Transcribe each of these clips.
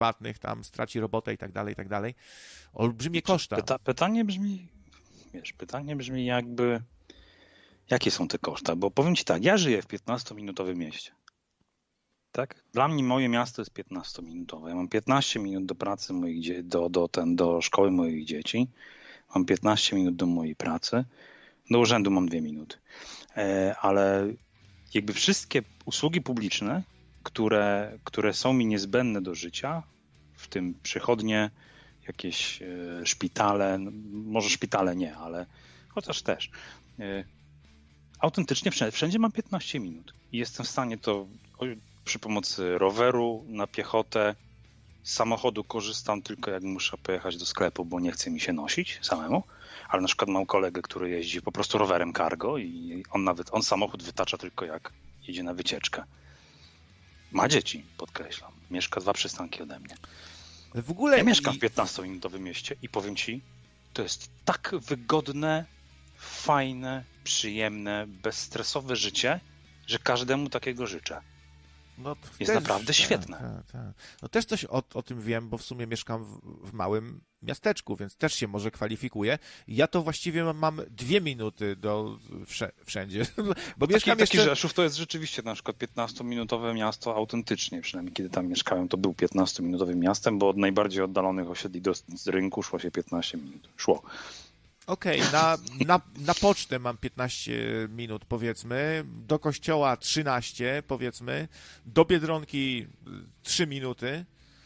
prywatnych, tam straci robotę i tak dalej. Olbrzymie koszta. Pytanie brzmi jakby, jakie są te koszta? Bo powiem ci tak, ja żyję w 15-minutowym mieście. Tak? Dla mnie moje miasto jest 15-minutowe. Ja mam 15 minut do pracy do szkoły moich dzieci. Mam 15 minut do mojej pracy. Do urzędu mam 2 minuty. Ale jakby wszystkie usługi publiczne, które są mi niezbędne do życia, w tym przychodnie, jakieś szpitale, no, może szpitale nie, ale chociaż też. Autentycznie wszędzie mam 15 minut i jestem w stanie to przy pomocy roweru, na piechotę, z samochodu korzystam tylko jak muszę pojechać do sklepu, bo nie chce mi się nosić samemu, ale na przykład mam kolegę, który jeździ po prostu rowerem cargo i on samochód wytacza tylko jak jedzie na wycieczkę. Ma dzieci, podkreślam. Mieszka 2 przystanki ode mnie. Ale w ogóle ja mieszkam w 15-minutowym mieście i powiem ci, to jest tak wygodne, fajne, przyjemne, bezstresowe życie, że każdemu takiego życzę. No, jest naprawdę świetne. Tak. No też coś o tym wiem, bo w sumie mieszkam w małym miasteczku, więc też się może kwalifikuję. Ja to właściwie mam 2 minuty do wszędzie. Bo mieszkam taki Rzeszów to jest rzeczywiście na przykład 15-minutowe miasto autentycznie, przynajmniej kiedy tam mieszkałem, to był 15-minutowym miastem, bo od najbardziej oddalonych osiedli do rynku szło się 15 minut. Szło. Okej, na pocztę mam 15 minut, powiedzmy, do kościoła 13, powiedzmy, do Biedronki 3 minuty,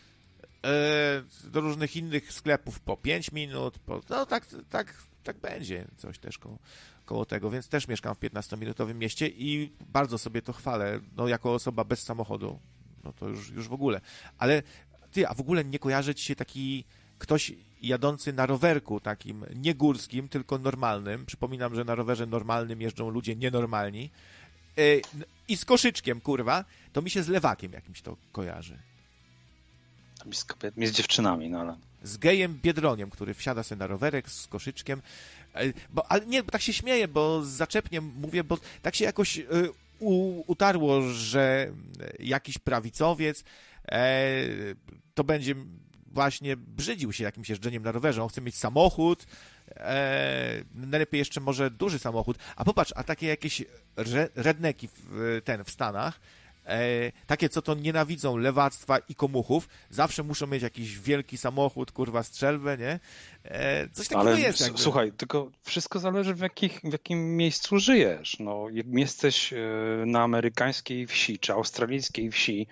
do różnych innych sklepów po 5 minut, no tak będzie coś też koło tego, więc też mieszkam w 15-minutowym mieście i bardzo sobie to chwalę, no jako osoba bez samochodu, no to już w ogóle. Ale a w ogóle nie kojarzy ci się taki ktoś jadący na rowerku takim, nie górskim, tylko normalnym. Przypominam, że na rowerze normalnym jeżdżą ludzie nienormalni. I z koszyczkiem, kurwa, to mi się z lewakiem jakimś to kojarzy. Z dziewczynami, no ale... Z gejem Biedroniem, który wsiada sobie na rowerek z koszyczkiem. Ale nie, bo tak się śmieję, bo zaczepnie mówię, bo tak się jakoś utarło, że jakiś prawicowiec to będzie właśnie brzydził się jakimś jeżdżeniem na rowerze. On chce mieć samochód, najlepiej jeszcze może duży samochód. A popatrz, a takie jakieś redneki w Stanach, takie, co to nienawidzą lewactwa i komuchów, zawsze muszą mieć jakiś wielki samochód, kurwa, strzelbę, nie? Coś takiego ale jest. Jakby. Słuchaj, tylko wszystko zależy w jakim miejscu żyjesz. No, jak jesteś na amerykańskiej wsi, czy australijskiej wsi,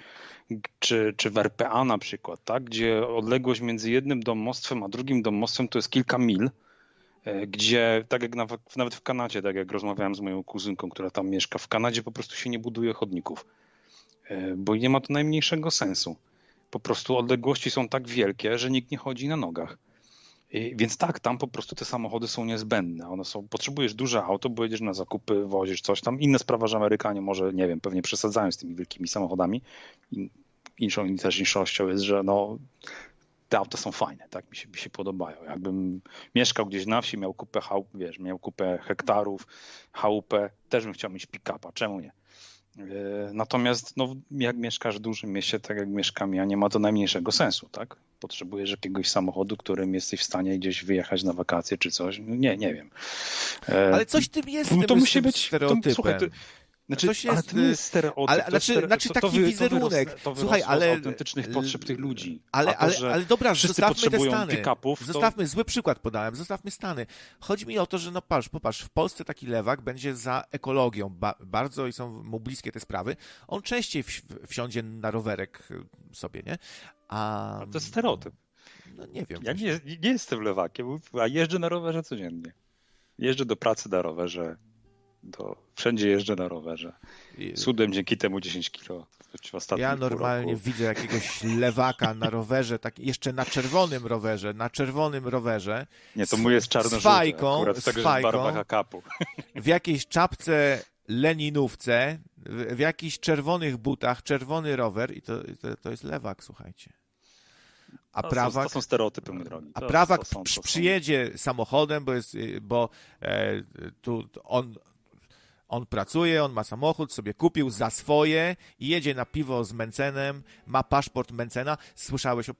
czy w RPA na przykład, tak? Gdzie odległość między jednym domostwem a drugim domostwem to jest kilka mil, gdzie tak jak nawet w Kanadzie, tak jak rozmawiałem z moją kuzynką, która tam mieszka, w Kanadzie po prostu się nie buduje chodników, bo nie ma to najmniejszego sensu. Po prostu odległości są tak wielkie, że nikt nie chodzi na nogach. Więc tak, tam po prostu te samochody są niezbędne. Potrzebujesz duże auto, bo jedziesz na zakupy, wozisz coś tam. Inna sprawa, że Amerykanie może, nie wiem, pewnie przesadzają z tymi wielkimi samochodami. Inną też niższością jest, że no, te auta są fajne, tak, mi się podobają. Jakbym mieszkał gdzieś na wsi, miał kupę chałup, miał kupę hektarów, chałupę, też bym chciał mieć pick-upa, czemu nie? Natomiast no, jak mieszkasz w dużym mieście, tak jak mieszkam ja, nie ma to najmniejszego sensu, tak? Potrzebujesz jakiegoś samochodu, którym jesteś w stanie gdzieś wyjechać na wakacje czy coś. No, nie wiem. Ale coś tym jest, to musi być stereotypem. Słuchaj, ale to nie jest stereotyp. Znaczy taki wizerunek. Słuchaj, ale autentycznych potrzeb tych ludzi. Ale dobra, zostawmy te Stany. Zostawmy, zły przykład podałem, zostawmy Stany. Chodzi mi o to, że no popatrz, w Polsce taki lewak będzie za ekologią bardzo i są mu bliskie te sprawy. On częściej wsiądzie na rowerek sobie, nie? A to jest stereotyp. No nie wiem. Ja nie jestem lewakiem, a jeżdżę na rowerze codziennie. Jeżdżę do pracy na rowerze. Wszędzie jeżdżę na rowerze. Cudem dzięki temu 10 kilo. Ja normalnie widzę jakiegoś lewaka na rowerze, tak jeszcze na czerwonym rowerze. Nie, to mój jest czarno-żółty. Z fajką, w jakiejś czapce leninówce, w jakichś czerwonych butach, czerwony rower i to jest lewak, słuchajcie. A prawak, to są stereotypy, mój drogi. A prawak przyjedzie samochodem, bo tu on pracuje, on ma samochód, sobie kupił za swoje i jedzie na piwo z Mencenem, ma paszport Mencena. Słyszałeś